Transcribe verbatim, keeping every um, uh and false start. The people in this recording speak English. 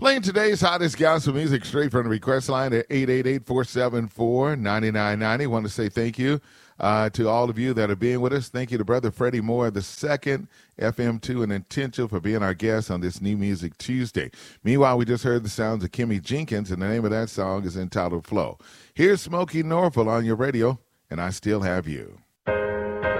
Playing today's hottest gospel music straight from the request line at eight eight eight, four seven four, nine nine nine zero. Want to say thank you uh, to all of you that are being with us. Thank you to Brother Freddie Moore the second, F M two and Intentional, for being our guest on this New Music Tuesday. Meanwhile, we just heard the sounds of Kimmy Jenkins, and the name of that song is entitled Flow. Here's Smokey Norfolk on your radio, and I Still Have You.